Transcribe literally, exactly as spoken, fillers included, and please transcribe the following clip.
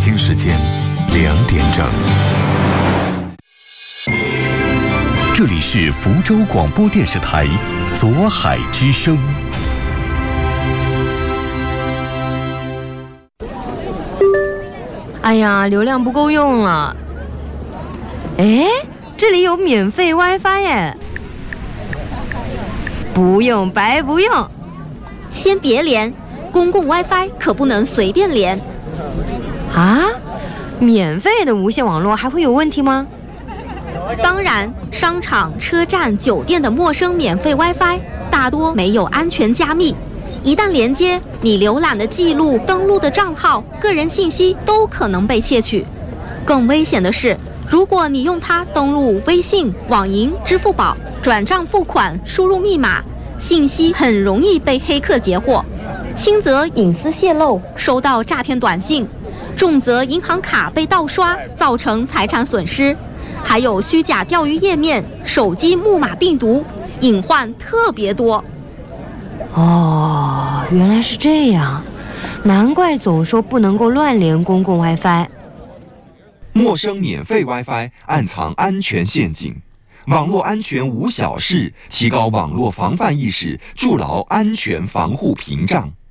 京时间两点整。这里是福州广播电视台左海之声。 哎呀，流量不够用了。哎，这里有免费 WiFi 耶！不用白不用。 先别连，公共 WiFi 可不能随便连。 啊？免费的无线网络还会有问题吗？ 当然，商场、车站、酒店的陌生免费 WiFi 大多没有安全加密。一旦连接，你浏览的记录、登录的账号、个人信息都可能被窃取。更危险的是，如果你用它登录微信、网银、支付宝、转账付款、输入密码，信息很容易被黑客截获，轻则隐私泄露，收到诈骗短信，重则银行卡被盗刷，造成财产损失，还有虚假钓鱼页面、手机木马病毒，隐患特别多。 哦，原来是这样，难怪总说不能够乱连公共 WiFi。 陌生免费 WiFi 暗藏安全陷阱，网络安全无小事，提高网络防范意识，筑牢安全防护屏障。